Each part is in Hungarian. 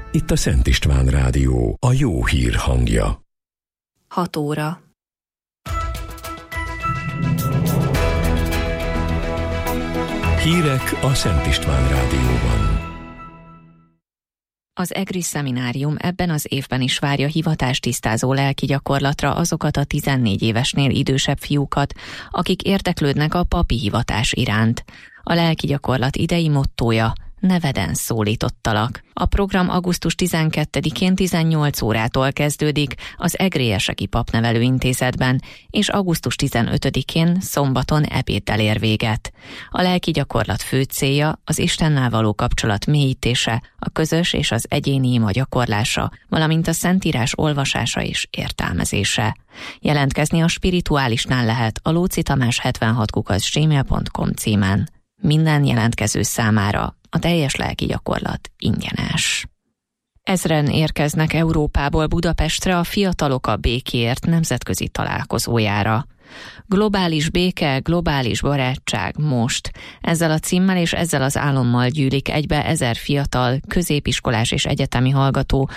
Itt a Szent István Rádió, a jó hír hangja. 6 óra. Hírek a Szent István Rádióban. Az EGRI szeminárium ebben az évben is várja hivatástisztázó lelki gyakorlatra azokat a 14 évesnél idősebb fiúkat, akik érdeklődnek a papi hivatás iránt. A lelki gyakorlat idei mottója: neveden szólítottalak. A program augusztus 12-én 18 órától kezdődik az Egrélyeseki Papnevelő Intézetben, és augusztus 15-én szombaton ebéddel ér véget. A lelki gyakorlat fő célja az Istennel való kapcsolat mélyítése, a közös és az egyéni ima gyakorlása, valamint a Szentírás olvasása és értelmezése. Jelentkezni a Spirituálisnál lehet a lócitamás76@gmail.com címen. Minden jelentkező számára a teljes lelki gyakorlat ingyenes. Ezren érkeznek Európából Budapestre a Fiatalok a Békéért nemzetközi találkozójára. Globális béke, globális barátság most. Ezzel a címmel és ezzel az álommal gyűlik egybe 1000 fiatal, középiskolás és egyetemi hallgató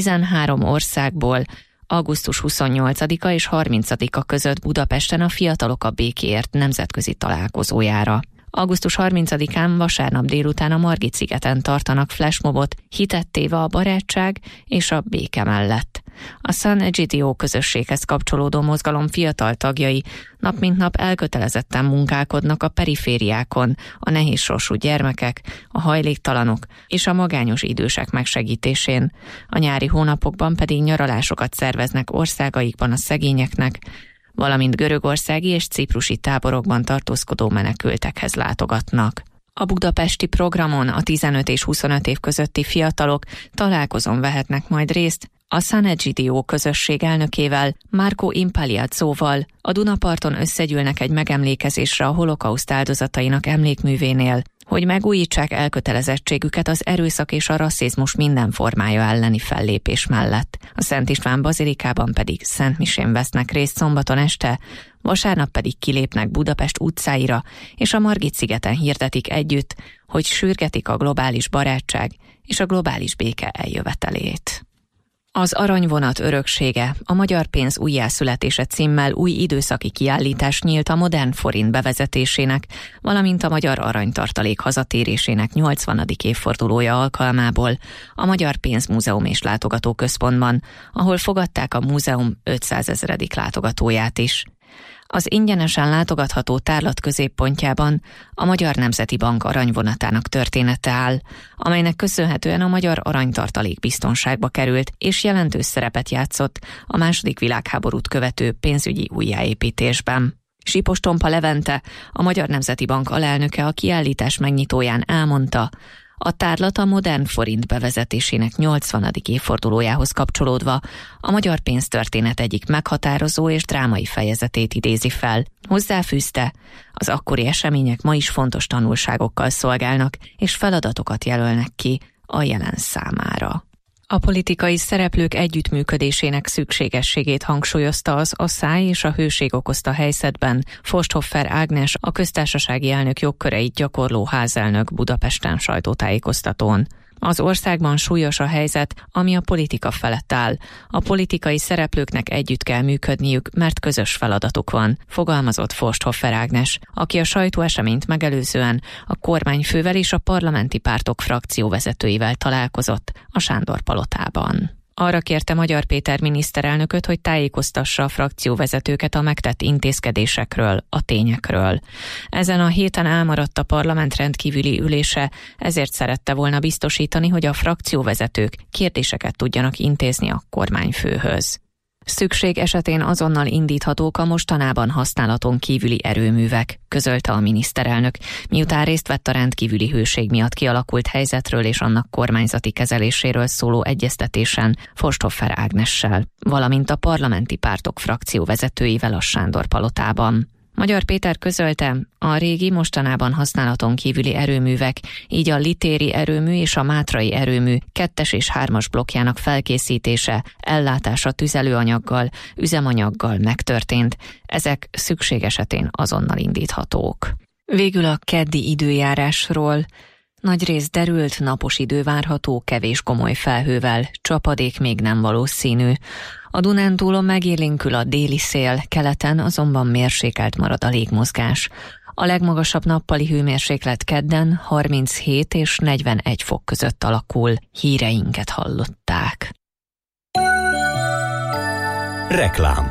13 országból augusztus 28-a és 30-a között Budapesten a Fiatalok a Békéért nemzetközi találkozójára. Augusztus 30-án vasárnap délután a Margit-szigeten tartanak flashmobot, hitet téve a barátság és a béke mellett. A San Egidio közösséghez kapcsolódó mozgalom fiatal tagjai nap mint nap elkötelezetten munkálkodnak a perifériákon, a nehézsorsú gyermekek, a hajléktalanok és a magányos idősek megsegítésén. A nyári hónapokban pedig nyaralásokat szerveznek országaikban a szegényeknek, valamint görögországi és ciprusi táborokban tartózkodó menekültekhez látogatnak. A budapesti programon a 15 és 25 év közötti fiatalok találkozón vehetnek majd részt a San Egidio közösség elnökével, Marco Impagliazzóval. A Dunaparton összegyűlnek egy megemlékezésre a holokauszt áldozatainak emlékművénél, hogy megújítsák elkötelezettségüket az erőszak és a rasszizmus minden formája elleni fellépés mellett. A Szent István bazilikában pedig szentmisén vesznek részt szombaton este, vasárnap pedig kilépnek Budapest utcáira, és a Margit-szigeten hirdetik együtt, hogy sürgetik a globális barátság és a globális béke eljövetelét. Az Aranyvonat öröksége, a magyar pénz újjászületése címmel új időszaki kiállítás nyílt a modern forint bevezetésének, valamint a magyar aranytartalék hazatérésének 80. évfordulója alkalmából a Magyar Pénzmúzeum és Látogatóközpontban, ahol fogadták a múzeum 500 000. látogatóját is. Az ingyenesen látogatható tárlat középpontjában a Magyar Nemzeti Bank aranyvonatának története áll, amelynek köszönhetően a magyar aranytartalék biztonságba került és jelentős szerepet játszott a II. Világháborút követő pénzügyi újjáépítésben. Sipos Tompa Levente, a Magyar Nemzeti Bank alelnöke a kiállítás megnyitóján elmondta, a tárlat a modern forint bevezetésének 80. évfordulójához kapcsolódva a magyar pénztörténet egyik meghatározó és drámai fejezetét idézi fel. Hozzáfűzte, az akkori események ma is fontos tanulságokkal szolgálnak, és feladatokat jelölnek ki a jelen számára. A politikai szereplők együttműködésének szükségességét hangsúlyozta az a száj és a hőség okozta helyzetben Forsthoffer Ágnes, a köztársasági elnök jogköreit gyakorló házelnök Budapesten sajtótájékoztatón. Az országban súlyos a helyzet, ami a politika felett áll. A politikai szereplőknek együtt kell működniük, mert közös feladatuk van, fogalmazott Forsthoffer Ágnes, aki a sajtóeseményt megelőzően a kormányfővel és a parlamenti pártok frakcióvezetőivel találkozott a Sándor-palotában. Arra kérte Magyar Péter miniszterelnököt, hogy tájékoztassa a frakcióvezetőket a megtett intézkedésekről, a tényekről. Ezen a héten elmaradt a parlament rendkívüli ülése, ezért szerette volna biztosítani, hogy a frakcióvezetők kérdéseket tudjanak intézni a kormányfőhöz. Szükség esetén azonnal indíthatók a mostanában használaton kívüli erőművek, közölte a miniszterelnök, miután részt vett a rendkívüli hőség miatt kialakult helyzetről és annak kormányzati kezeléséről szóló egyeztetésen Forsthoffer Ágnessel, valamint a parlamenti pártok frakcióvezetőivel a Sándor-palotában. Magyar Péter közölte, a régi mostanában használaton kívüli erőművek, így a litéri erőmű és a mátrai erőmű 2. és 3. blokkjának felkészítése, ellátása tüzelőanyaggal, üzemanyaggal megtörtént, ezek szükség esetén azonnal indíthatók. Végül a keddi időjárásról. Nagyrészt derült, napos idő várható, kevés komoly felhővel, csapadék még nem valószínű. A Dunántúlon megélénkül a déli szél, keleten azonban mérsékelt marad a légmozgás. A legmagasabb nappali hőmérséklet kedden 37 és 41 fok között alakul. Híreinket hallották. Reklám.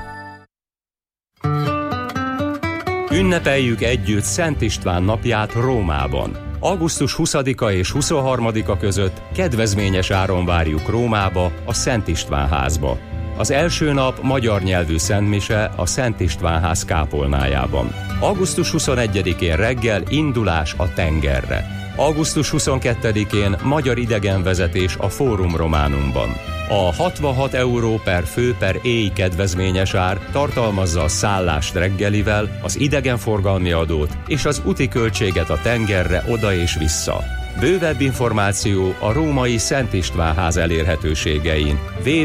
Ünnepeljük együtt Szent István napját Rómában. Augusztus 20-a és 23-a között kedvezményes áron várjuk Rómába, a Szent István házba. Az első nap magyar nyelvű szentmise a Szent István ház kápolnájában. Augusztus 21-én reggel indulás a tengerre. Augusztus 22-én magyar idegenvezetés a Fórum Románumban. A 66 euró per fő per éj kedvezményes ár tartalmazza a szállást reggelivel, az idegenforgalmi adót és az úti költséget a tengerre oda és vissza. Bővebb információ a római Szent István ház elérhetőségein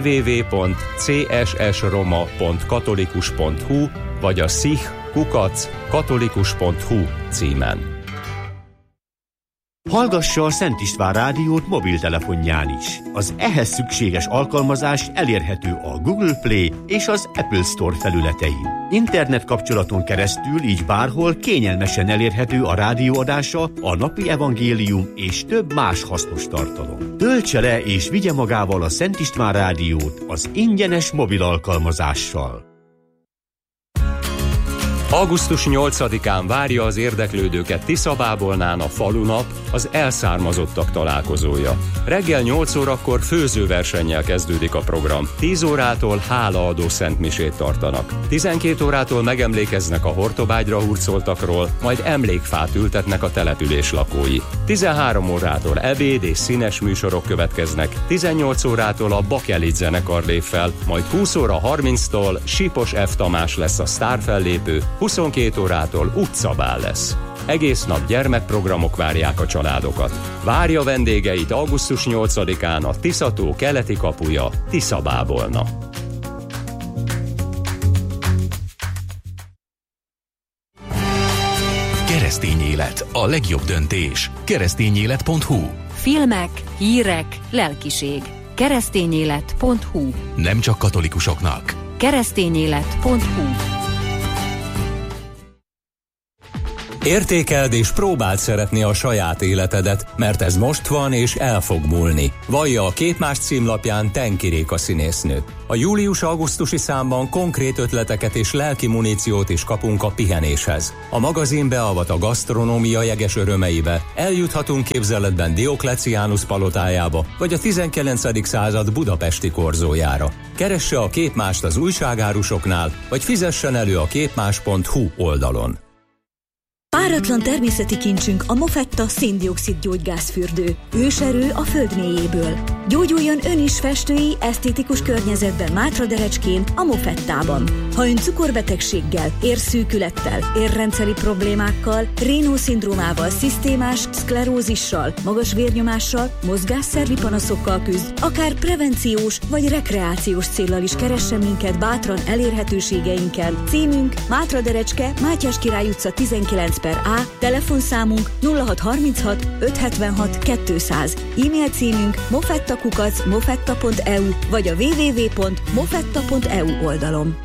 www.cssroma.katolikus.hu vagy a sich@katolikus.hu címen. Hallgassa a Szent István rádiót mobiltelefonján is. Az ehhez szükséges alkalmazás elérhető a Google Play és az Apple Store felületein. Internet kapcsolaton keresztül így bárhol kényelmesen elérhető a rádióadása, a napi evangélium és több más hasznos tartalom. Töltse le és vigye magával a Szent István rádiót az ingyenes mobil alkalmazással. Augusztus 8-án várja az érdeklődőket Tiszabábolnán a falunap, az elszármazottak találkozója. Reggel 8 órakor főzőversennyel kezdődik a program. 10 órától hálaadó szentmisét tartanak. 12 órától megemlékeznek a hortobágyra hurcoltakról, majd emlékfát ültetnek a település lakói. 13 órától ebéd és színes műsorok következnek. 18 órától a Bakelit zenekar lép fel, majd 20 óra 30-tól Sipos F. Tamás lesz a sztárfellépő, 22 órától utcabál lesz. Egész nap gyermekprogramok várják a családokat. Várja vendégeit augusztus 8-án a Tiszató keleti kapuja, Tiszabábolna. Keresztény élet, a legjobb döntés. Keresztényélet.hu. Filmek, hírek, lelkiség. Keresztényélet.hu. Nem csak katolikusoknak. Keresztényélet.hu. Értékeld és próbáld szeretni a saját életedet, mert ez most van és el fog múlni. Vallja a Képmás címlapján Tenki Réka színésznő. A július-augusztusi számban konkrét ötleteket és lelki muníciót is kapunk a pihenéshez. A magazin beavat a gasztronómia jeges örömeibe, eljuthatunk képzeletben Diokleciánus palotájába, vagy a 19. század budapesti korzójára. Keresse a Képmást az újságárusoknál, vagy fizessen elő a képmás.hu oldalon. Páratlan természeti kincsünk a Mofetta szén-dioxid gyógygázfürdő. Őserő a föld mélyéből. Gyógyuljon ön is festői, esztétikus környezetben Mátraderecskén, a Mofettában. Ha ön cukorbetegséggel, érszűkülettel, érrendszeri problémákkal, Raynaud-szindrómával, szisztémás szklerózissal, magas vérnyomással, mozgásszervi panaszokkal küzd, akár prevenciós vagy rekreációs céllal is keressen minket bátran elérhetőségeinken. Címünk Mátraderecske, Mátyás Király utca 19/A, telefonszámunk 0636 576 200, e-mail címünk mofetta@mofetta.eu vagy a www.mofetta.eu oldalon.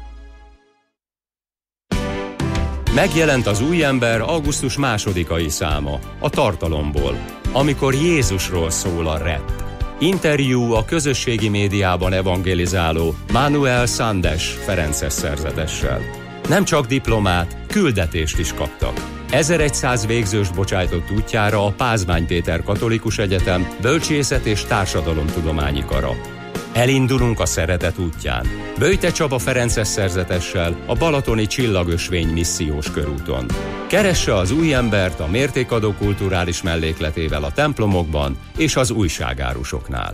Megjelent az új ember augusztus 2-ai száma, a Tartalomból, amikor Jézusról szól a rap. Interjú a közösségi médiában evangelizáló Manuel Sandes ferences szerzetessel. Nem csak diplomát, küldetést is kaptak. 1100 végzős bocsájtott útjára a Pázmány Péter Katolikus Egyetem Bölcsészet és Társadalomtudományi Kara. Elindulunk a szeretet útján. Böjte Csaba ferences szerzetessel a Balatoni Csillagösvény missziós körúton. Keresse az új embert a mértékadó kulturális mellékletével a templomokban és az újságárusoknál.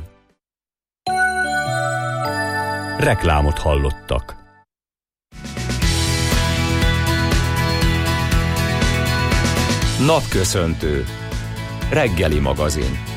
Reklámot hallottak. Napköszöntő. Reggeli magazin.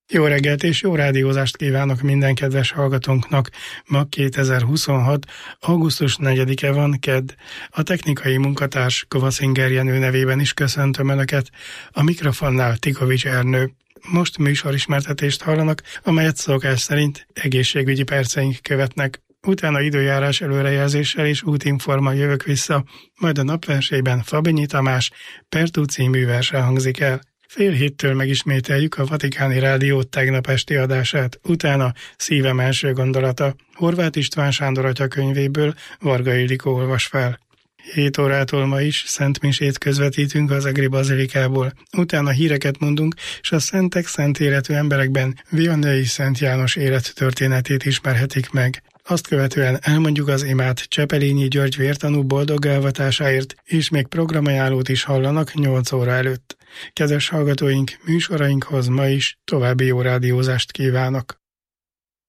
Jó reggelt és jó rádiózást kívánok minden kedves hallgatónknak. Ma 2026. augusztus 4-e van, kedd. A technikai munkatárs Kovaszinger Jenő nevében is köszöntöm Önöket. A mikrofonnál Tikovics Ernő. Most műsorismertetést hallanak, amelyet szokás szerint egészségügyi perceink követnek. Utána időjárás előrejelzéssel és útinforma jövök vissza, majd a napversében Fabinyi Tamás Pertú című verse hangzik el. 6:30 megismételjük a Vatikáni Rádió tegnap esti adását, utána Szívem első gondolata, Horváth István Sándor atya könyvéből Varga Ildikó olvas fel. 7 órától ma is szentmisét közvetítünk az Egri Bazilikából, utána híreket mondunk, és a szentek szent életű emberekben Vianney Szent János élettörténetét ismerhetik meg. Azt követően elmondjuk az imát Csepelényi György vértanú boldog elvatásáért, és még programajánlót is hallanak 8 óra előtt. Kedves hallgatóink, műsorainkhoz ma is további jó rádiózást kívánok!